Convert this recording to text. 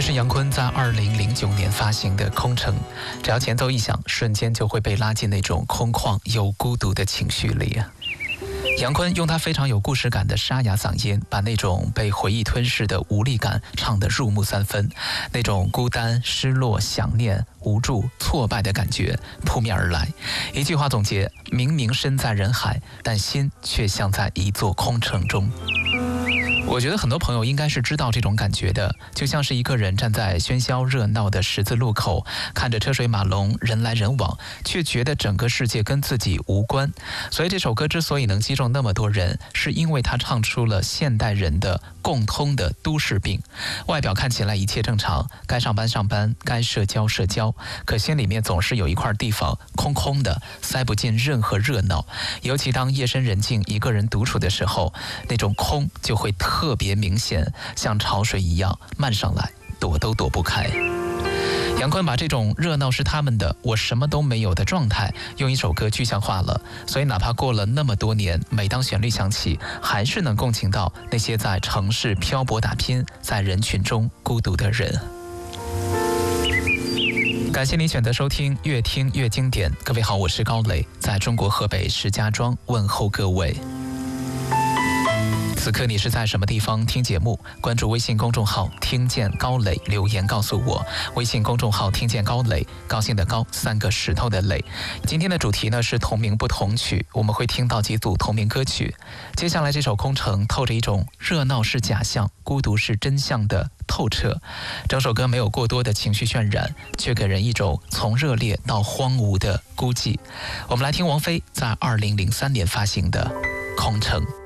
是杨坤在2009年发行的《空城》，只要前奏一响，瞬间就会被拉进那种空旷又孤独的情绪里啊。杨坤用他非常有故事感的沙哑嗓音，把那种被回忆吞噬的无力感唱得入木三分，那种孤单、失落、想念、无助、挫败的感觉扑面而来。一句话总结：明明身在人海，但心却像在一座空城中。我觉得很多朋友应该是知道这种感觉的，就像是一个人站在喧嚣热闹的十字路口，看着车水马龙，人来人往，却觉得整个世界跟自己无关。所以这首歌之所以能击中那么多人，是因为它唱出了现代人的共通的都市病。外表看起来一切正常，该上班上班，该社交社交，可心里面总是有一块地方空空的，塞不进任何热闹。尤其当夜深人静，一个人独处的时候，那种空就会特别明显，像潮水一样漫上来，躲都躲不开。杨坤把这种热闹是他们的，我什么都没有的状态，用一首歌具象化了。所以哪怕过了那么多年，每当旋律响起，还是能共情到那些在城市漂泊打拼，在人群中孤独的人。感谢您选择收听越听越经典。各位好，我是高磊，在中国河北石家庄问候各位。此刻你是在什么地方听节目？关注微信公众号听见高磊，留言告诉我。微信公众号听见高磊，高兴的高，三个石头的磊。今天的主题呢是同名不同曲，我们会听到几组同名歌曲。接下来这首空城透着一种热闹是假象，孤独是真相的透彻。整首歌没有过多的情绪渲染，却给人一种从热烈到荒芜的孤寂。我们来听王菲在2003年发行的《空城》。